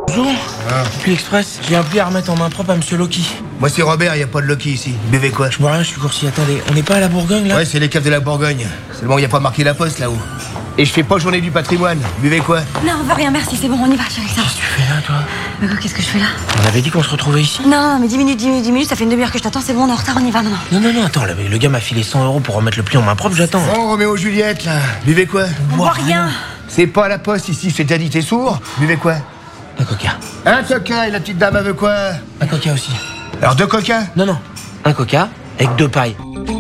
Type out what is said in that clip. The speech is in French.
Bonjour. Depuis l'Express, j'ai appelé à remettre en main propre à Monsieur Loki. Moi c'est Robert, y a pas de Loki ici. Buvez quoi? Je bois rien, je suis coursier. Attendez, on n'est pas à la Bourgogne là? Ouais, c'est les caves de la Bourgogne. Seulement y a pas marqué la poste là-haut. Et je fais pas journée du patrimoine. Buvez quoi? Non, on veut rien, merci, c'est bon, on y va, chérie, ça. Qu'est-ce que tu fais là, toi? Mais quoi, qu'est-ce que je fais là? On avait dit qu'on se retrouvait ici. Non, mais 10 minutes, ça fait une demi-heure que je t'attends, c'est bon, on est en retard, on y va, non. Non, attends, le gars m'a filé 100 € pour remettre le pli en main propre, j'attends. Bon, Roméo Juliette là. Buvez quoi? On boit rien. C'est pas à la poste ici, je t'ai déjà dit, t'es sourd? Buvez quoi? Un coca. Un coca, et la petite dame elle veut quoi? Un coca aussi. Alors 2 coca? Non, un coca avec 2 pailles.